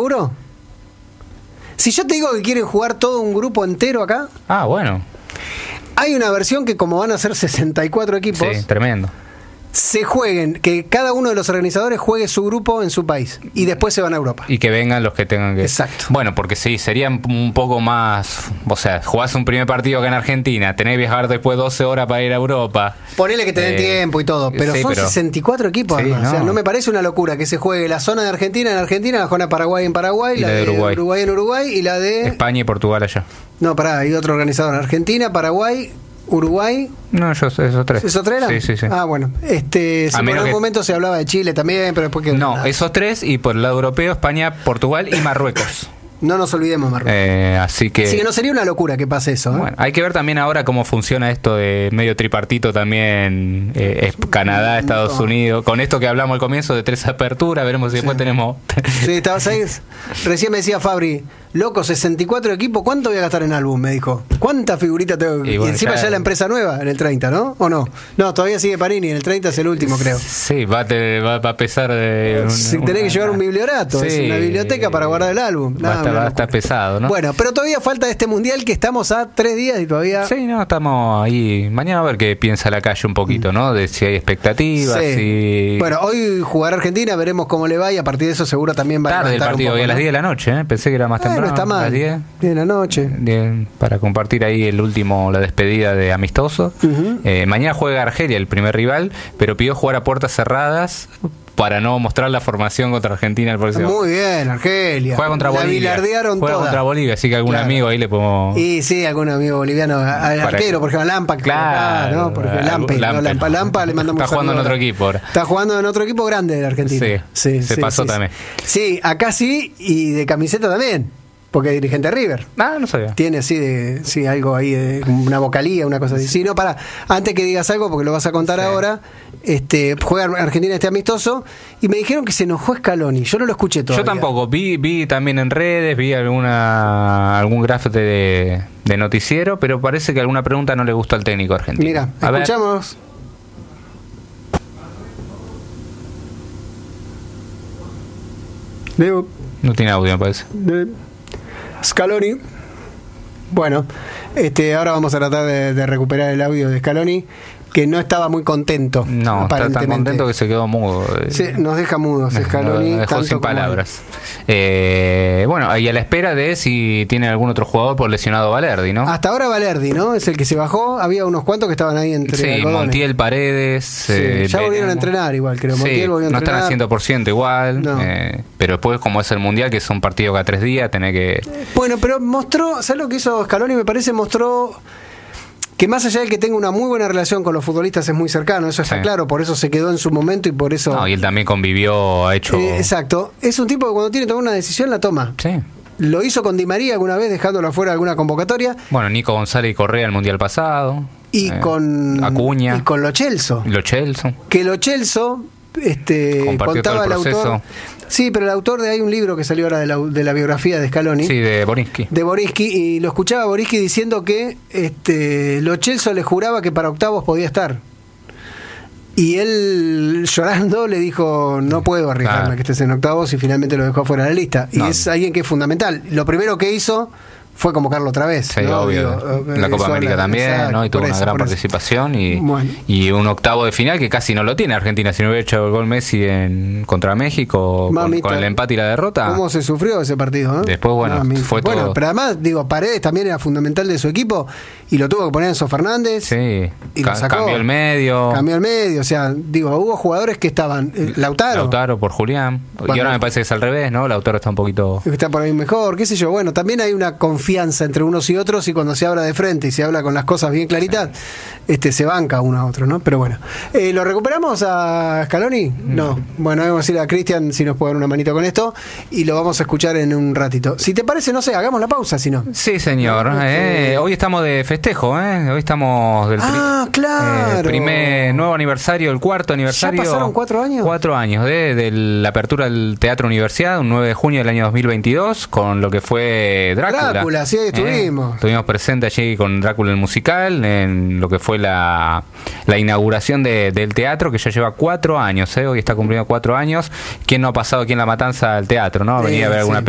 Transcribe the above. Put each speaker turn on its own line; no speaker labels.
Euro? Si yo te digo que quieren jugar todo un grupo entero acá.
Ah, bueno.
Hay una versión que, como van a ser 64 equipos,
Sí, tremendo.
se jueguen, que cada uno de los organizadores juegue su grupo en su país y después se van a Europa.
Y que vengan los que tengan que...
Exacto.
Bueno, porque sí, sería un poco más... O sea, jugás un primer partido acá en Argentina, tenés que viajar después 12 horas para ir a Europa.
Ponele que te den tiempo y todo, pero
sí,
son 64 equipos.
Sí,
O sea,
no.
no me parece una locura que se juegue la zona de Argentina en Argentina, la zona de Paraguay en Paraguay,
Y la de Uruguay.
Uruguay en Uruguay y la de...
España y Portugal allá.
No, pará, hay otro organizador. Argentina, Paraguay, Uruguay.
No, esos tres.
¿Esos tres eran?
Sí.
Ah, bueno. Sí, por
menos
un
que-
momento se hablaba de Chile también, pero después que...
No,
nada.
esos tres y por el lado europeo, España, Portugal y Marruecos.
No nos olvidemos, Marruecos.
Así que...
Así que no sería una locura que pase eso, ¿eh?
Bueno, hay que ver también ahora cómo funciona esto de medio tripartito también, Canadá, Estados Unidos, con esto que hablamos al comienzo de 3 aperturas, veremos si después tenemos...
Sí, estabas ahí. Recién me decía Fabri, loco, 64 equipos, ¿cuánto voy a gastar en álbum? Me dijo, ¿cuántas figuritas tengo?
Y
Y,
bueno,
encima
ya-
ya la empresa nueva, en el 30, ¿no? ¿O no? No, todavía sigue Panini, en el 30 es el último, creo.
Sí, va a pesar de...
Si tenés que llevar un bibliorato, es
Sí.
una biblioteca para guardar el álbum.
Va a estar-
una
va a estar
locura.
pesado, ¿no?
Bueno, pero todavía falta este mundial que estamos a 3 días y todavía...
Sí, no, estamos ahí. Mañana a ver qué piensa la calle un poquito, ¿no? De si hay expectativas,
Sí.
si...
Bueno, hoy jugará Argentina, veremos cómo le va y a partir de eso seguro también va a
tarde el
levantar un
partido,
poco,
hoy a las
¿no?
10 de la noche, ¿eh? Pensé que era más temprano.
No está
a
mal.
las 10.
De la noche.
Para compartir ahí el último, la despedida de amistoso.
Ujú.
Mañana juega Argelia, el primer rival, pero pidió jugar a puertas cerradas para no mostrar la formación contra Argentina el próximo.
Muy bien, Argelia.
Juega contra
La
Bolivia.
bilardearon
Juega
toda.
contra Bolivia, así que algún
Claro.
amigo ahí le podemos...
Y sí, algún amigo boliviano, al
Para
arquero,
que-
por ejemplo, Lampa, que
Claro,
juega acá, ¿no? Porque Lampe, Lampa le mandamos
Está
un
jugando en
saludo.
otro equipo ahora.
Está jugando en otro equipo grande de Argentina.
Sí, se pasó también.
Sí, acá sí, y de camiseta también, porque es dirigente de River.
Ah, no sabía.
Tiene así algo ahí, una vocalía, una cosa así. Sí, no, para, antes que digas algo, porque lo vas a contar
Sí.
ahora, juega Argentina este amistoso, y me dijeron que se enojó Scaloni. Yo no lo escuché todavía.
Yo tampoco, vi también en redes, vi algún graph de noticiero, pero parece que alguna pregunta no le gustó al técnico argentino.
Mira,
A ver.
escuchamos. Leo,
No tiene audio, me parece.
de Scaloni. Bueno, ahora vamos a tratar de recuperar el audio de Scaloni, que no estaba muy contento.
No, está tan
aparentemente.
contento que se quedó mudo.
Sí, nos deja mudos Scaloni.
Lo dejó
tanto
sin
como él.
palabras. Bueno, y a la espera de si tiene algún otro jugador por lesionado Valerdi, ¿no?
Hasta ahora Valerdi, ¿no? Es el que se bajó. Había unos cuantos que estaban ahí entre
Sí,
algodones.
Montiel, Paredes.
Sí, ya volvieron a entrenar igual, creo.
Sí,
Montiel volvió a
no están
entrenar.
al 100% igual.
No.
Pero después, como es el mundial, que es un partido cada 3 días, tenés que.
Bueno, pero mostró, ¿sabes lo que hizo Scaloni? Me parece mostró que más allá de que tenga una muy buena relación con los futbolistas es muy cercano, eso está
Sí.
claro, por eso se quedó en su momento y por eso...
No, y él también convivió, ha hecho.
Exacto, es un tipo que cuando tiene que tomar una decisión la toma.
Sí.
Lo hizo con Di María alguna vez dejándolo afuera de alguna convocatoria
Bueno, Nico González y Correa el mundial pasado.
y con
Acuña.
y con Lo Celso.
Lo Chelsea.
Que Lo Celso
Compartió todo
contaba
el
el autor.
proceso.
Sí, pero el autor hay un libro que salió ahora de la biografía de Scaloni.
Sí, de Borinsky.
De Borinsky, y lo escuchaba Borinsky diciendo que Lo Celso le juraba que para octavos podía estar. Y él, llorando, le dijo, no puedo arriesgarme
Claro.
que estés en octavos, y finalmente lo dejó fuera de la lista. Y
No.
es alguien que es fundamental. Lo primero que hizo fue convocarlo otra vez.
Sí,
¿no?
obvio. La
eso
Copa América
habla-
también,
exacto,
¿no? Y tuvo
por
una
eso,
gran
por eso.
participación y,
Bueno.
y un octavo de final que casi no lo tiene Argentina. Si no hubiera hecho el gol Messi contra México, con
Mamita.
el empate y la derrota.
¿Cómo se sufrió ese partido? ¿no?
Después, bueno,
Mamita.
fue todo.
Bueno, pero además, Paredes también era fundamental de su equipo y lo tuvo que poner Enzo Fernández.
Sí,
Y lo sacó.
cambió el medio.
Cambió el medio, o sea, hubo jugadores que estaban. Lautaro
por Julián. Y
Bueno.
ahora me parece que es al revés, ¿no? Lautaro está un poquito.
que está por ahí mejor, qué sé yo. Bueno, también hay una confianza entre unos y otros, y cuando se habla de frente y se habla con las cosas bien claritas, se banca uno a otro, ¿no? Pero bueno. ¿Lo recuperamos a Scaloni? No. Bueno, vamos a decirle a Cristian si nos puede dar una manito con esto y lo vamos a escuchar en un ratito. Si te parece, no sé, hagamos la pausa, si no.
Sí, señor. Hoy estamos de festejo, ¿eh? Hoy estamos del
Claro.
nuevo aniversario, el cuarto aniversario.
¿Ya pasaron 4 años?
4 años de la apertura del Teatro Universidad, un 9 de junio del año 2022, con lo que fue Drácula.
Sí, ahí estuvimos.
Estuvimos presentes allí con Drácula el musical, en lo que fue la inauguración del teatro, que ya lleva 4 años, ¿eh? Hoy está cumpliendo 4 años. ¿Quién no ha pasado aquí en La Matanza al teatro, no? Venía a ver alguna